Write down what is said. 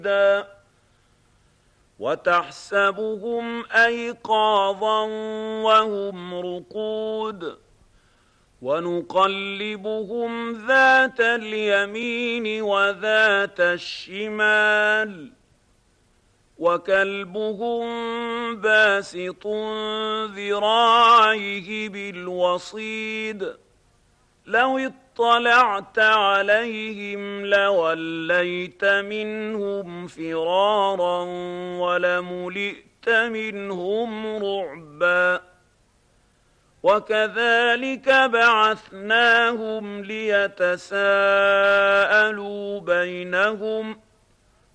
وتحسبهم أيقاظا وهم رقود ونقلبهم ذات اليمين وذات الشمال وكلبهم باسط ذراعيه بالوصيد لو اطلعت عليهم لوليت منهم فرارا ولملئت منهم رعبا وكذلك بعثناهم ليتساءلوا بينهم